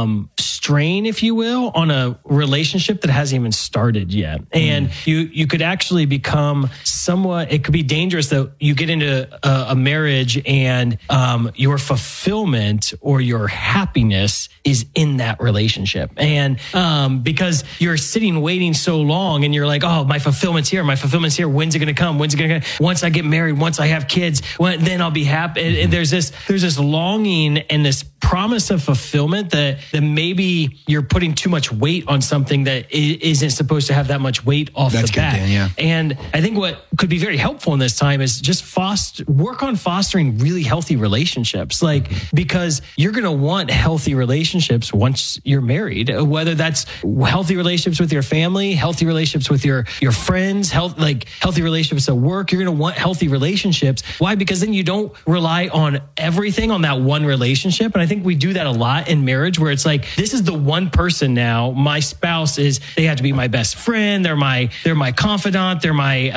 strain, if you will, on a relationship that hasn't even started yet. And you could actually become somewhat, it could be dangerous that you get into a marriage and your fulfillment or your happiness is in that relationship. And because you're sitting waiting so long and you're like, oh, my fulfillment's here. When's it going to come? Once I get married, once I have kids, then I'll be happy. And there's this longing and this promise of fulfillment that maybe you're putting too much weight on something that isn't supposed to have that much weight off the bat. Dan, yeah. And I think what could be very helpful in this time is just work on fostering really healthy relationships. Because you're going to want healthy relationships once you're married, whether that's healthy relationships with your family, healthy relationships with your friends, healthy relationships at work. You're going to want healthy relationships. Why? Because then you don't rely on everything on that one relationship. And I think we do that a lot in marriage where it's like, this is the one person now. My spouse they have to be my best friend. They're my confidant. They're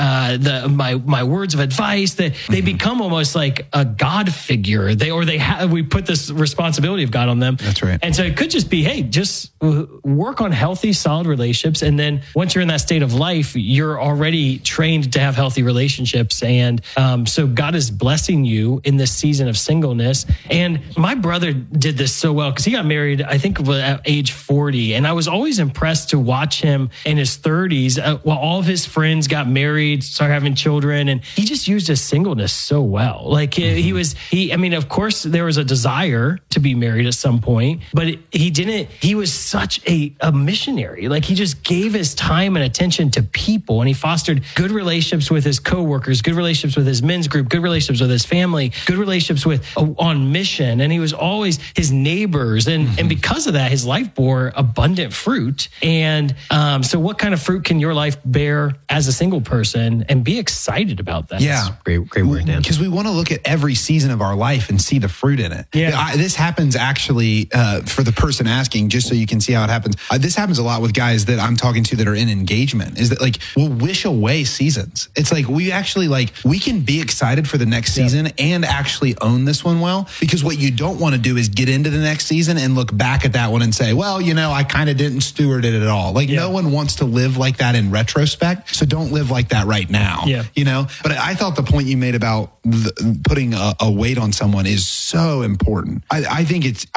my words of advice. That they become almost like a God figure. We put this responsibility of God on them. That's right. And so it could just be, hey, just work on healthy, solid relationships. And then once you're in that state of life, you're already trained to have healthy relationships. And so God is blessing you in this season of singleness. And my brother did this so well because he got married, I think, at age 40. And I was always impressed to watch him in his 30s while all of his friends got married, started having children. And he just used his singleness so well. Of course, there was a desire to be married at some point, but he was such a missionary. He just gave his time and attention to people, and he fostered good relationships with his coworkers, good relationships with his men's group, good relationships with his family, good relationships on mission. And he was always his neighbors. And because of that, his life bore abundant fruit. And so what kind of fruit can your life bear as a single person, and be excited about that? Yeah. Great word, Dan. Because we want to look at every season of our life and see the fruit in it. Yeah. This happens actually for the person asking, just so you can see how it happens. This happens a lot with guys that I'm talking to that are in engagement, is that we'll wish away seasons. It's we actually we can be excited for the next season and actually own this one well, because what you don't want to do is get into the next season and look back at that one and say, well, I kind of didn't steward it at all. No one wants to live like that in retrospect. So don't live like that right now. Yeah. But I thought the point you made about putting a weight on someone is so important. I think it's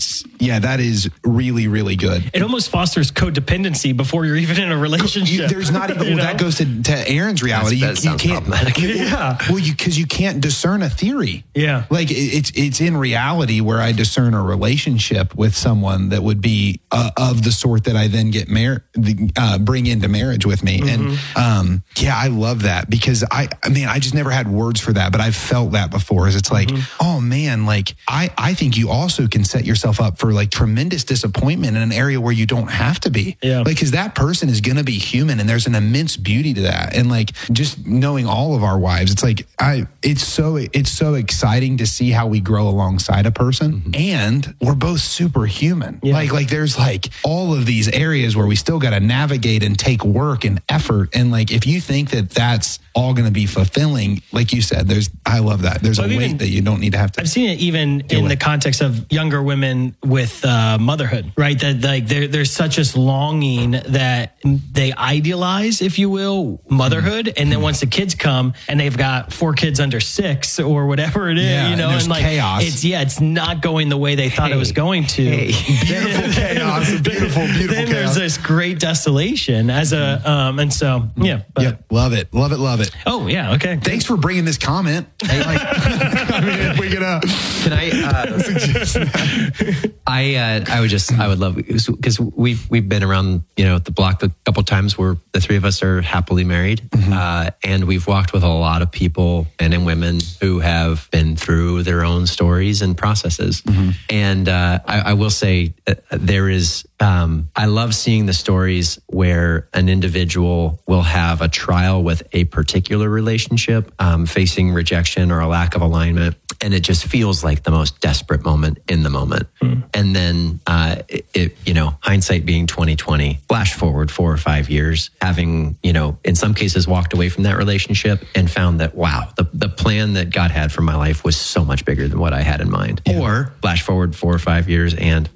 that is really, really good. It almost fosters codependency before you're even in a relationship. There's not even, that goes to Aaron's reality. That sounds you can't, problematic. because you can't discern a theory. Yeah. It's in reality where I discern a relationship with someone that would be of the sort that I then get bring into marriage with me. And I love that, because I just never had words for that, but I've felt that before. Is it's oh man, I think you also can set yourself up for tremendous disappointment in an area where you don't have to be. Yeah. Because that person is going to be human, and there's an immense beauty to that. And just knowing all of our wives, it's so exciting to see how we grow alongside a person, and we're both superhuman. Yeah. There's all of these areas where we still got to navigate and take work and effort. And if you think that that's all going to be fulfilling, like you said, I love that. There's a weight that you don't need to have to. I've seen it even in the context of younger women with motherhood, right? That there's such this longing that they idealize, if you will, motherhood. And then once the kids come and they've got 4 kids under 6 or whatever it is, and chaos. It's not going the way they thought it was going to. Beautiful chaos. Beautiful then chaos. There's this great desolation as and so, yeah. Love it. Oh, yeah. Okay. Thanks for bringing this comment. If we could, can I would love, because we've been around, the block a couple times where the 3 of us are happily married. And we've walked with a lot of people, men and women, who have been through their own stories and processes. And I will say there is, I love seeing the stories where an individual will have a trial with a particular relationship, facing rejection or a lack of alignment. And it just feels like the most desperate moment in the moment. And then, hindsight being 2020, flash forward 4 or 5 years, having, in some cases walked away from that relationship and found that, wow, the plan that God had for my life was so much bigger than what I had in mind. Or flash forward 4 or 5 years and